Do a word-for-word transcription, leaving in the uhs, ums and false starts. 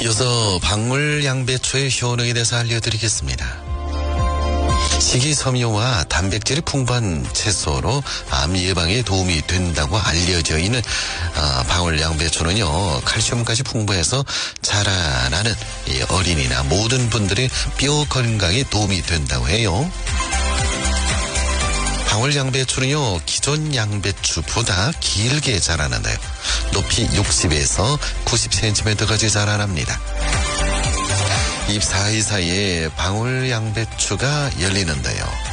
이어서 방울 양배추의 효능에 대해서 알려드리겠습니다. 식이섬유와 단백질이 풍부한 채소로 암 예방에 도움이 된다고 알려져 있는 어, 방울 양배추는요, 칼슘까지 풍부해서 자라나는 이 어린이나 모든 분들의 뼈 건강에 도움이 된다고 해요. 방울 양배추는요, 기존 양배추보다 길게 자라는데요. 높이 육십에서 구십 센티미터까지 자라납니다. 잎 사이사이에 방울 양배추가 열리는데요.